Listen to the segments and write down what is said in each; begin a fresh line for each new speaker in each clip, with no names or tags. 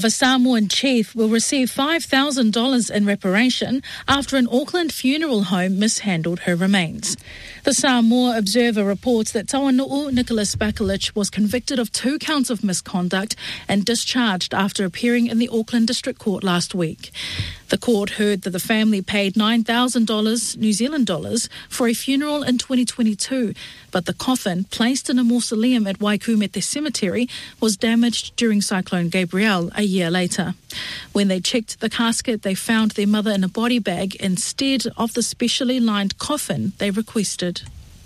The Samoan chief will receive $5,000 in reparation after an Auckland funeral home mishandled her remains. The Samoa Observer reports that Tauanu'u Nicholas Bakulich was convicted of 2 counts of misconduct and discharged after appearing in the Auckland District Court last week. The court heard that the family paid $9,000 New Zealand dollars for a funeral in 2022, but the coffin, placed in a mausoleum at Waikumete Cemetery, was damaged during Cyclone Gabrielle a year later. When they checked the casket, they found their mother in a body bag instead of the specially lined coffin they requested.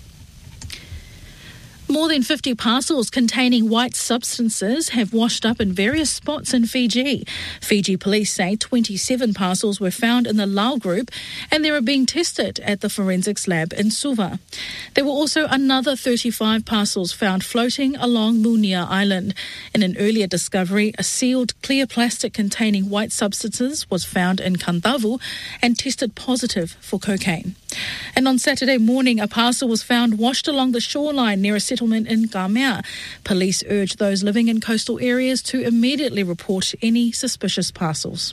More than 50 parcels containing white substances have washed up in various spots in Fiji. Fiji police say 27 parcels were found in the Lau group and they are being tested at the forensics lab in Suva. There were also another 35 parcels found floating along Munia Island. In an earlier discovery, a sealed clear plastic containing white substances was found in Kandavu and tested positive for cocaine. And on Saturday morning, a parcel was found washed along the shoreline near a settlement in Gamea. Police urge those living in coastal areas to immediately report any suspicious parcels.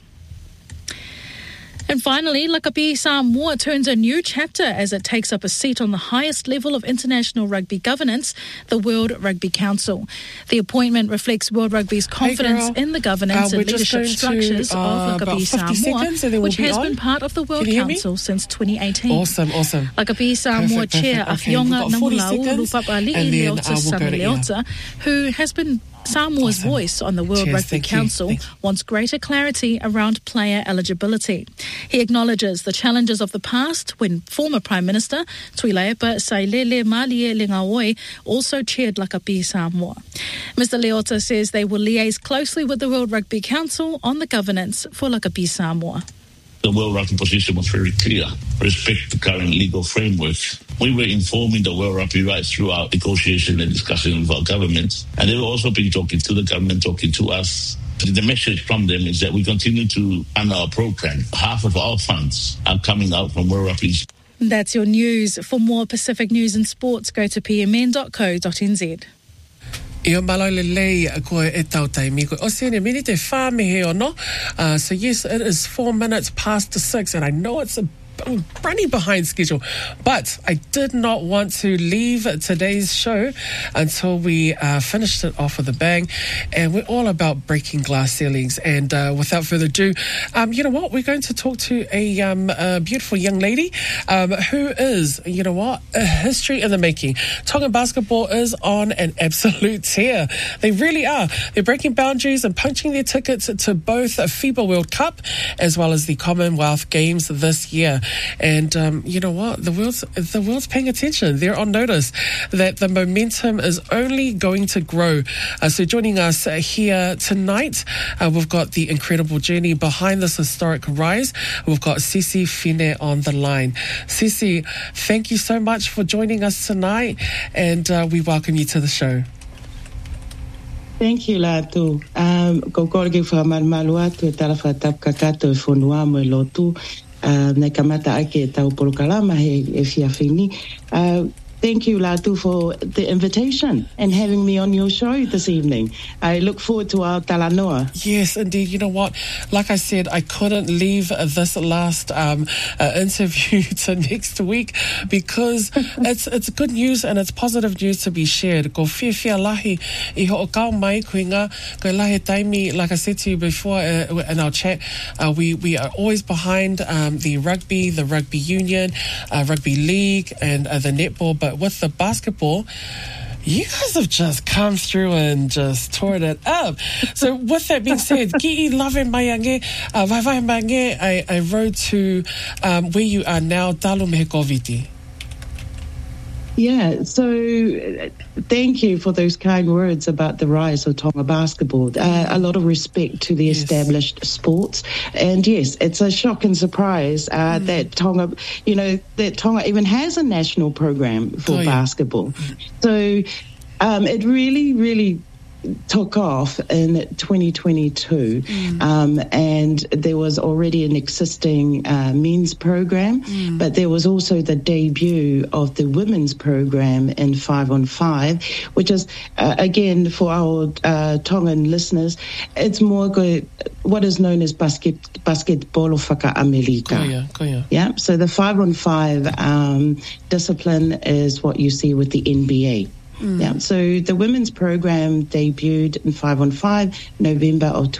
And finally, Lakapi Samoa turns a new chapter as it takes up a seat on the highest level of international rugby governance, the World Rugby Council. The appointment reflects World Rugby's confidence in the governance and leadership structures of Lakapi Samoa, which has been part of the World Council since 2018.
Awesome.
Lakapi Samoa Chair Afionga Namulau Lupapali'i Leota Samileota, who has been Samoa's voice on the World Rugby Council, wants greater clarity around player eligibility. He acknowledges the challenges of the past when former Prime Minister Tuilaepa Sailele Malie Lengaoi also chaired Lakapi Samoa. Mr Leota says they will liaise closely with the World Rugby Council on the governance for Lakapi Samoa.
The World Rugby position was very clear. Respect the current legal framework. We were informing the World Rugby rights throughout negotiation and discussion with our governments. And they will also be talking to the government, talking to us. The message from them is that we continue to run our program. Half of our funds are coming out from World Rugby.
That's your news. For more Pacific news and sports, go to pmn.co.nz.
Ia malo lelei koe e tau taimi koe. O sene mini te whāmehe ono. So yes, it is 4 minutes past 6 and I know I'm running behind schedule, but I did not want to leave today's show until we finished it off with a bang. And we're all about breaking glass ceilings. And without further ado, you know what? We're going to talk to a beautiful young lady who is, you know what, a history in the making. Tongan basketball is on an absolute tear. They really are. They're breaking boundaries and punching their tickets to both a FIBA World Cup as well as the Commonwealth Games this year. And you know what? The world's paying attention. They're on notice that the momentum is only going to grow. So joining us here tonight, we've got the incredible journey behind this historic rise. We've got Sisi Fine on the line. Sisi, thank you so much for joining us tonight, and we welcome you to the show.
Thank you, Latu. Ko koregi whamarmalua tu e tarafa tapka kato e whonua mo e lotu. Nei kamata ake e tau porokalama he e whiawhini. Thank you, Latu, for the invitation and having me on your show this evening. I look forward to our talanoa.
Yes, indeed. You know what? Like I said, I couldn't leave this last interview to next week because it's good news and it's positive news to be shared. Ko whiawhia lahi I ho'okau mai kuinga ko lahi taimi. Like I said to you before in our chat, we are always behind the rugby union, rugby league, and the netball. But with the basketball, you guys have just come through and just torn it up. So with that being said, ki'i lave mai ange, vai mai ange, I rode to where you are now, talo mehe koviti.
Yeah, so thank you for those kind words about the rise of Tonga basketball. A lot of respect to the established sports. And yes, it's a shock and surprise that Tonga even has a national program for basketball. So it really, really took off in 2022, and there was already an existing men's program, but there was also the debut of the women's program in 5-on-5, which is, again, for our Tongan listeners, it's more what is known as basketball whaka-Amerika. Yeah, so the 5-on-5 discipline is what you see with the NBA. Yeah, so the women's program debuted in 5-on-5, November of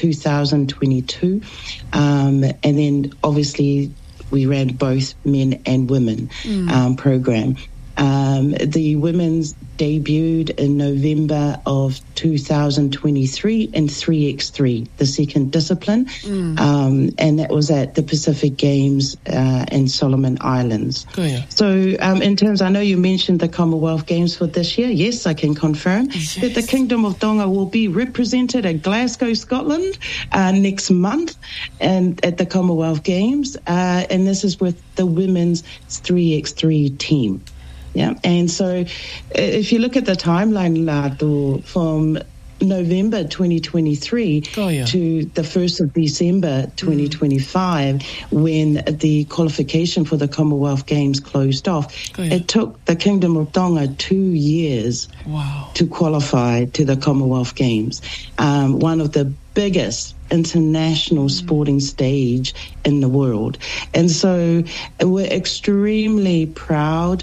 2022. And then obviously we ran both men and women program. The women's debuted in November of 2023 in 3x3, the second discipline, and that was at the Pacific Games in Solomon Islands. So in terms, I know you mentioned the Commonwealth Games for this year. Yes, I can confirm that the Kingdom of Tonga will be represented at Glasgow, Scotland next month and at the Commonwealth Games, and this is with the women's 3x3 team. Yeah, and so if you look at the timeline, Lato, from November 2023 to the 1st of December 2025, when the qualification for the Commonwealth Games closed off, it took the Kingdom of Tonga 2 years to qualify to the Commonwealth Games, one of the biggest international sporting stage in the world. And so we're extremely proud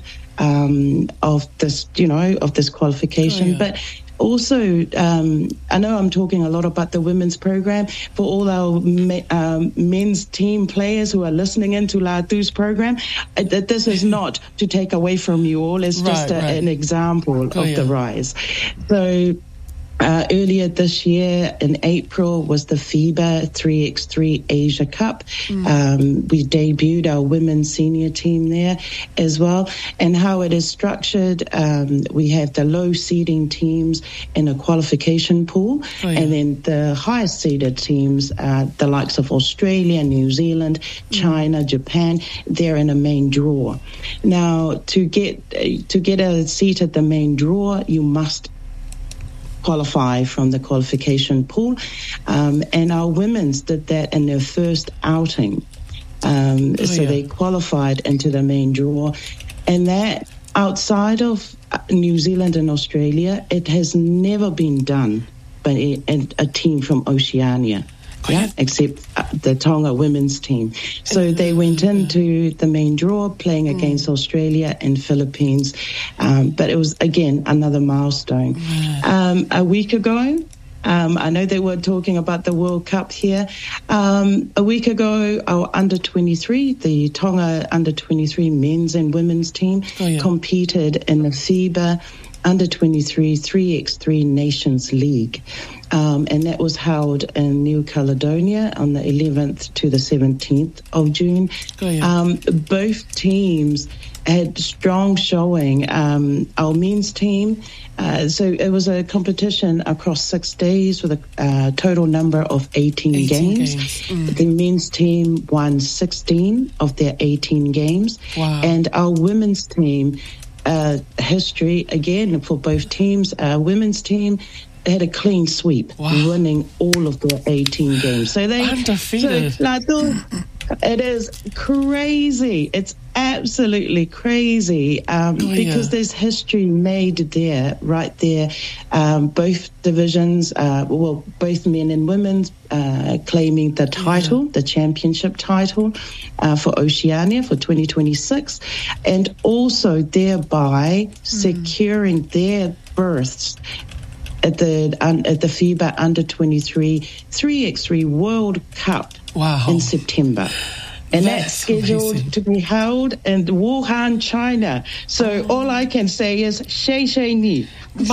of this, of this qualification. But also, I know I'm talking a lot about the women's program. For all our men's team players who are listening into Latu's program, this is not to take away from you all. It's just an example of the rise. So earlier this year, in April, was the FIBA 3x3 Asia Cup. We debuted our women's senior team there as well. And how it is structured, we have the low seeding teams in a qualification pool, and then the highest seeded teams, the likes of Australia, New Zealand, China, Japan, they're in a main draw. Now, to get a seat at the main draw, you must qualify from the qualification pool, and our women's did that in their first outing. So they qualified into the main draw, and that outside of New Zealand and Australia, it has never been done by a team from Oceania. Except the Tonga women's team. So they went into the main draw playing against Australia and Philippines. But it was, again, another milestone. A week ago, I know they were talking about the World Cup here. A week ago, our under-23, the Tonga under-23 men's and women's team competed in the FIBA under-23 3x3 Nations League. And that was held in New Caledonia on the 11th to the 17th of June. Both teams had strong showing. Our men's team, so it was a competition across 6 days with a total number of 18 games. The men's team won 16 of their 18 games. And our women's team, history again for both teams. Women's team had a clean sweep, winning all of their 18 games. So they undefeated. It is crazy. It's absolutely crazy because there's history made there, right there. Both divisions, both men and women claiming the title, the championship title for Oceania for 2026, and also thereby securing their berths at the FIBA Under-23 3x3 World Cup in September. And that's scheduled to be held in Wuhan, China. So all I can say is, Shei Shei Ni.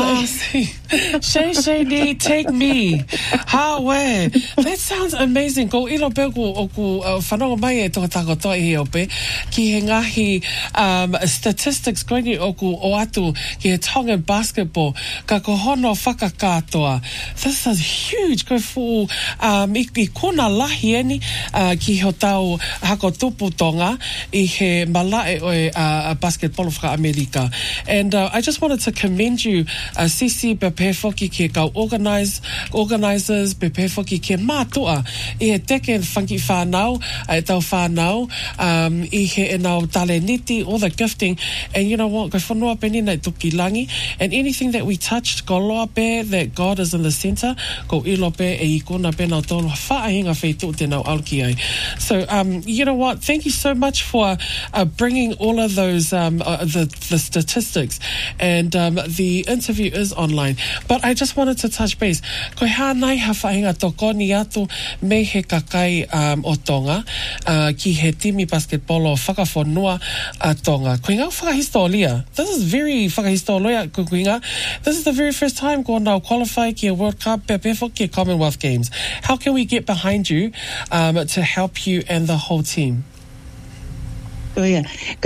Shei Shei Ni, take me. Hawe. That sounds amazing. Ko ilo pe ku whanonga mai e toka takotoa I ope. Ki he ngahi statistics koini oku o atu ki he Tongan basketball. Ka ko hono whakakatoa. This is huge. Ko fu I kona lahi eni ki ho tau hako tupu tonga I he malae o basketball of America. And I just wanted to commend you Sisi pe pefoki ke kau organisers pe pefoki ke mātua I he teke whanki whanau, e tau whanau, I he enau tale niti, all the gifting, and you know what, ko whanua peni nei tuki langi, and anything that we touched, ko loa pe, that God is in the centre, ko ilo pe e I kona pe nau tolo whaahinga whaitu te nau alki ai. So, you know what, thank you so much for bringing all of those, the statistics, and the interview is online. But I just wanted to touch base. Koe hānai ha whahinga tokoni atu me he kakai o Tonga ki he timi basketball o whakawhanua a Tonga. Koe ngā whakahistolia. This is very whakahistolia ko koe ngā. This is the very first time ko nau qualify ki a World Cup pe pefo ki a Commonwealth Games. How can we get behind you to help you and the whole team?
What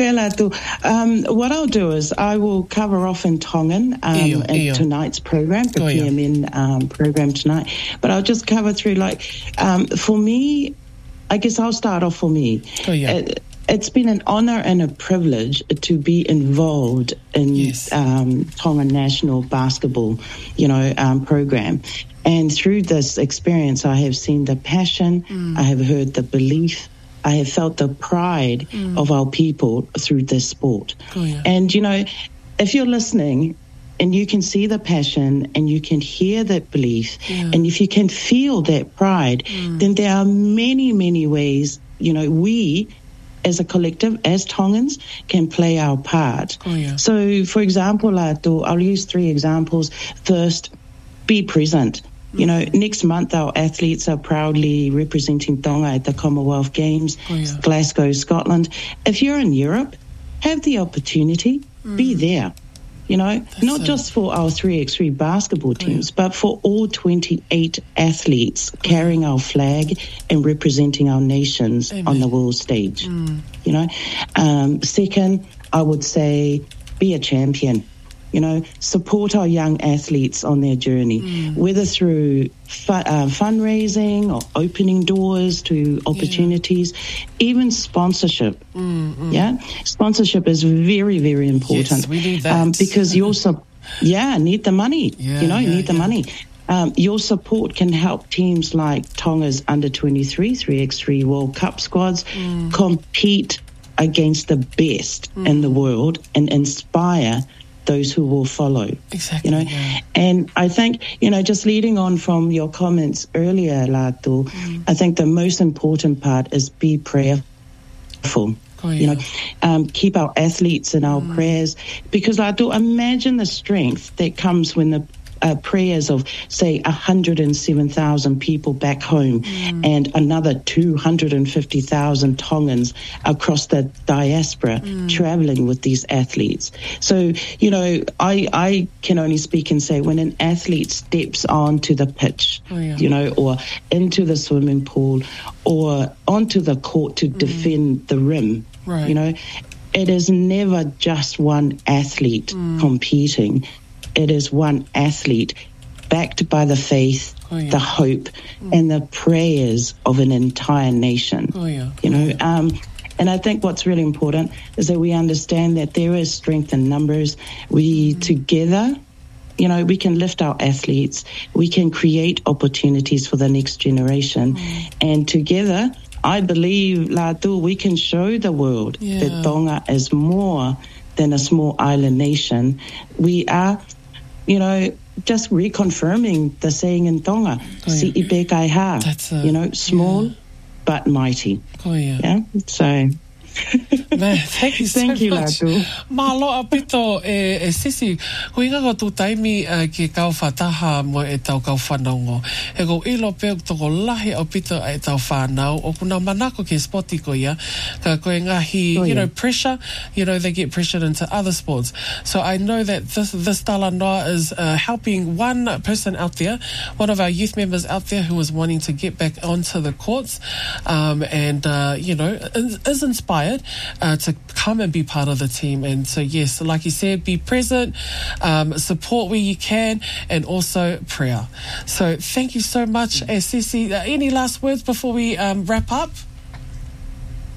I'll do is I will cover off in Tongan in tonight's program, the PMN program tonight. But I'll just cover through, for me, I guess I'll start off for me. It's been an honour and a privilege to be involved in Tongan national basketball, program. And through this experience, I have seen the passion, I have heard the belief, I have felt the pride of our people through this sport. And, if you're listening and you can see the passion and you can hear that belief and if you can feel that pride, then there are many, many ways, we as a collective, as Tongans, can play our part. So, for example, I'll use 3 examples. First, be present. Next month our athletes are proudly representing Tonga at the Commonwealth Games, Glasgow, Scotland. If you're in Europe, have the opportunity, be there. Not just for our 3x3 basketball teams, but for all 28 athletes carrying our flag and representing our nations on the world stage. Second, I would say be a champion. Support our young athletes on their journey, whether through fundraising or opening doors to opportunities, even sponsorship. Sponsorship is very, very important.
Yes, we need that.
Because you also, need the money. Need the money. Your support can help teams like Tonga's under-23, 3x3 World Cup squads compete against the best in the world and inspire those who will follow.
Exactly.
And I think, just leading on from your comments earlier, Latu, I think the most important part is be prayerful. Keep our athletes in our prayers, because Latu, imagine the strength that comes when the prayers of, say, 107,000 people back home and another 250,000 Tongans across the diaspora traveling with these athletes. So, I can only speak and say when an athlete steps onto the pitch, or into the swimming pool or onto the court to defend the rim, it is never just one athlete competing. It is one athlete backed by the faith, the hope, and the prayers of an entire nation. And I think what's really important is that we understand that there is strength in numbers. We together, we can lift our athletes. We can create opportunities for the next generation. And together, I believe, Latu, we can show the world that Tonga is more than a small island nation. We are, just reconfirming the saying in Tonga, Si'ipe kai ha, small but mighty. So...
Man, thank you so
much.
Latu. Māloa pito e Sisi, ko inga ko tu taimi ke kau whataha mo e tau kau whanaungo. E ko ilo peo toko lahi au pito e tau whanau, o kuna manako ke spoti ko ia, ka koe ngahi, pressure, they get pressured into other sports. So I know that this Talanoa is helping one person out there, one of our youth members out there who is wanting to get back onto the courts, and is inspired to come and be part of the team. And so, yes, like you said, be present, support where you can, and also prayer. So thank you so much, Sisi. Any last words before we wrap up?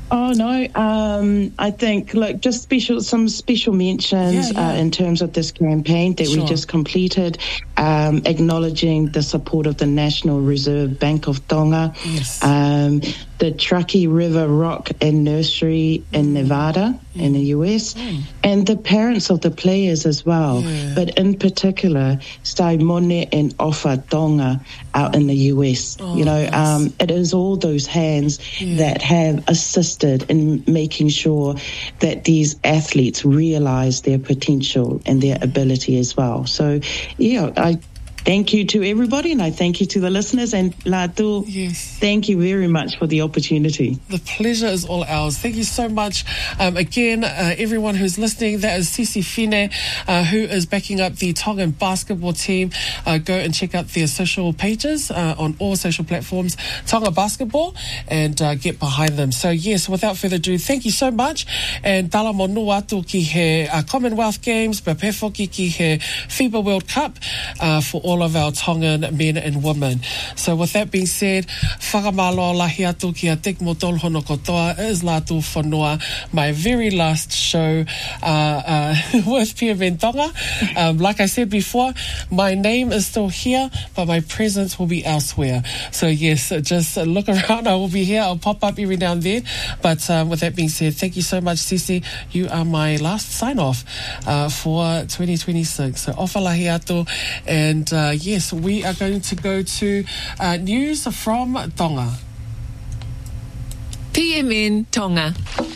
Oh no, I think just some special mentions in terms of this campaign that we just completed, acknowledging the support of the National Reserve Bank of Tonga, the Truckee River Rock and Nursery in Nevada in the US, and the parents of the players as well. But in particular, Saimone and Ofa Tonga out in the US. It is all those hands that have assisted in making sure that these athletes realize their potential and their ability as well. So, I thank you to everybody, and I thank you to the listeners. And Latu, thank you very much for the opportunity.
The pleasure is all ours. Thank you so much. Again, everyone who's listening, that is Sisi Fine, who is backing up the Tongan basketball team. Go and check out their social pages on all social platforms, Tonga Basketball, and get behind them. So, yes, without further ado, thank you so much. And tala mo nu atu ki he Commonwealth Games, but pefoki ki he FIBA World Cup for all of our Tongan men and women. So with that being said, whakamalo lahi atu ki a tek mo tol hono kotoa. It is Latu Whanua, my very last show with PMN Tonga. Like I said before, my name is still here, but my presence will be elsewhere. So yes, just look around. I will be here. I'll pop up every now and then. But with that being said, thank you so much, Sisi. You are my last sign-off for 2026. So ofa lahi atu. And yes, we are going to go to news from Tonga.
PMN Tonga.